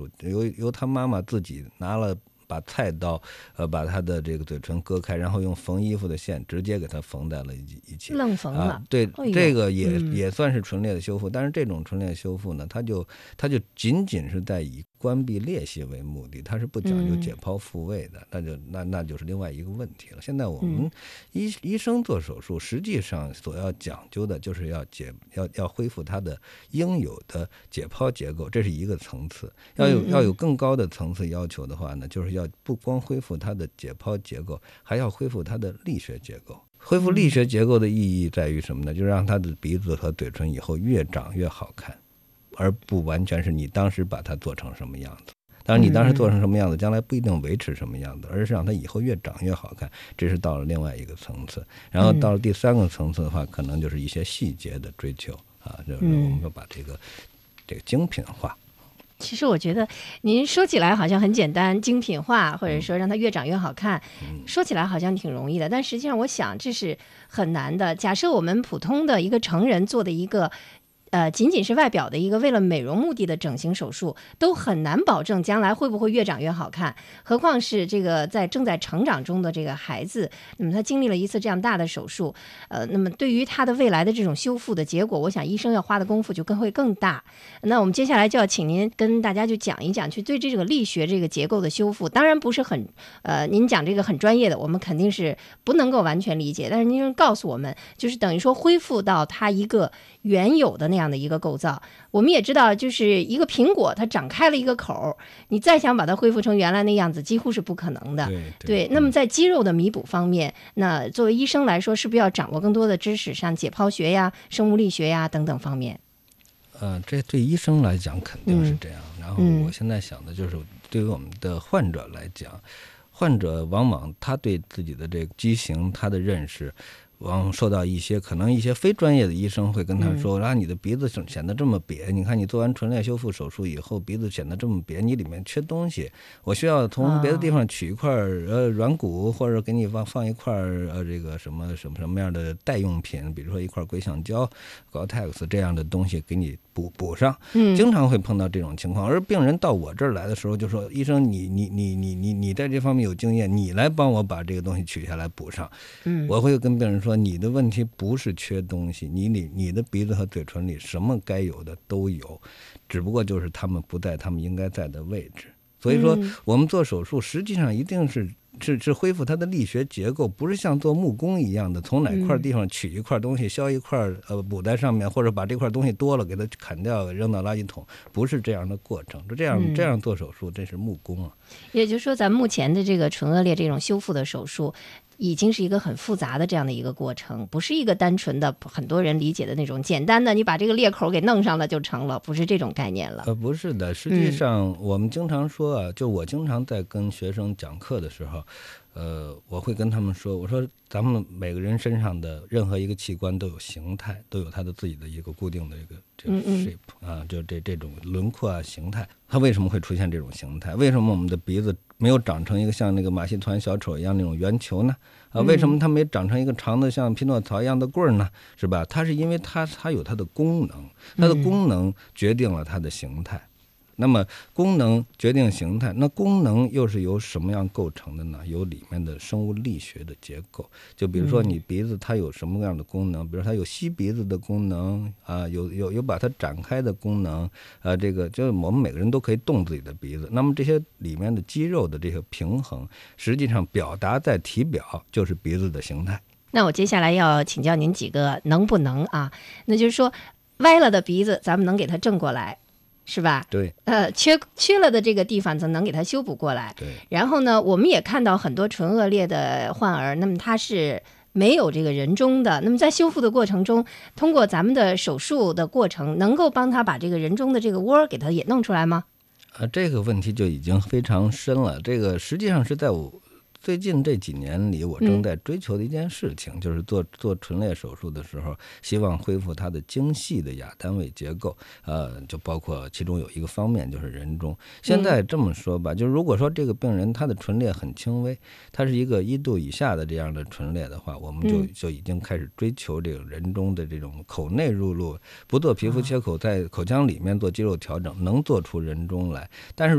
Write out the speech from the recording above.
由他妈妈自己把菜刀，把他的这个嘴唇割开，然后用缝衣服的线直接给他缝在了一起， 愣缝了。 对，这个也算是唇裂的修复，但是这种唇裂修复呢，它就仅仅是在以关闭裂隙为目的，它是不讲究解剖复位的，那就是另外一个问题了。现在我们医生做手术，实际上所要讲究的就是要恢复它的应有的解剖结构，这是一个层次。要有更高的层次要求的话呢，就是要不光恢复它的解剖结构，还要恢复它的力学结构。恢复力学结构的意义在于什么呢？就让它的鼻子和嘴唇以后越长越好看，而不完全是你当时把它做成什么样子。当然你当时做成什么样子，将来不一定维持什么样子，而是让它以后越长越好看，这是到了另外一个层次。然后到了第三个层次的话，可能就是一些细节的追求就是我们要把这个精品化。 其实我觉得您说起来好像很简单，精品化，或者说让它越长越好看，说起来好像挺容易的，但实际上我想这是很难的。假设我们普通的一个成人做的一个仅仅是外表的一个为了美容目的的整形手术，都很难保证将来会不会越长越好看，何况是这个正在成长中的这个孩子，那么他经历了一次这样大的手术，那么对于他的未来的这种修复的结果，我想医生要花的功夫就会更大。那我们接下来就要请您跟大家就讲一讲，去对这个力学这个结构的修复，当然不是很您讲这个很专业的，我们肯定是不能够完全理解，但是您告诉我们，就是等于说恢复到它一个原有的那样的一个构造。我们也知道，就是一个苹果它长开了一个口，你再想把它恢复成原来那样子几乎是不可能的。对，那么在肌肉的弥补方面，那作为医生来说，是不是要掌握更多的知识，像解剖学呀、生物力学呀等等方面？ 这对医生来讲肯定是这样。然后我现在想的就是，对于我们的患者来讲，患者往往他对自己的这个畸形，他的认识往往受到可能一些非专业的医生会跟他说，你的鼻子显得这么瘪，你看你做完唇裂修复手术以后，鼻子显得这么瘪，你里面缺东西，我需要从别的地方取一块软骨，或者给你放一块这个什么样的代用品，比如说一块硅橡胶 Gore-Tex 这样的东西给你补上。经常会碰到这种情况，而病人到我这儿来的时候就说，医生你在这方面有经验，你来帮我把这个东西取下来补上。我会跟病人说，你的问题不是缺东西，你的鼻子和嘴唇里什么该有的都有，只不过就是他们不在他们应该在的位置。所以说我们做手术实际上一定是恢复它的力学结构，不是像做木工一样的从哪块地方取一块东西削一块补在上面，或者把这块东西多了给它砍掉扔到垃圾桶，不是这样的过程。这样做手术这是木工啊。 也就是说咱们目前的这个唇腭裂这种修复的手术已经是一个很复杂的这样的一个过程，不是一个单纯的很多人理解的那种简单的你把这个裂口给弄上了就成了，不是这种概念了。 不是的，实际上我们经常说就我经常在跟学生讲课的时候，我会跟他们说，我说咱们每个人身上的任何一个器官都有形态，都有它的自己的一个固定的这个 shape 就这种轮廓啊形态。它为什么会出现这种形态？为什么我们的鼻子没有长成一个像那个马戏团小丑一样那种圆球呢？为什么它没长成一个长的像匹诺曹一样的棍儿呢？是吧？它是因为它有它的功能，它的功能决定了它的形态。那么功能决定形态，那功能又是由什么样构成的呢？由里面的生物力学的结构。就比如说你鼻子它有什么样的功能，比如它有吸鼻子的功能有把它展开的功能这个就是我们每个人都可以动自己的鼻子。那么这些里面的肌肉的这个平衡，实际上表达在体表就是鼻子的形态。 那我接下来要请教您几个能不能那就是说歪了的鼻子咱们能给它正过来，是吧？ 对。 缺了的这个地方则能给它修补过来。 对。 然后呢，我们也看到很多唇腭裂的患儿，那么他是没有这个人中的，那么在修复的过程中，通过咱们的手术的过程，能够帮他把这个人中的这个窝给他也弄出来吗？ 这个问题就已经非常深了。这个实际上是在我最近这几年里，我正在追求的一件事情，就是做唇裂手术的时候，希望恢复它的精细的亚单位结构，就包括其中有一个方面就是人中。现在这么说吧，就是如果说这个病人他的唇裂很轻微，他是一个1度以下的这样的唇裂的话，我们就已经开始追求这个人中的这种口内入路，不做皮肤切口，在口腔里面做肌肉调整，能做出人中来。但是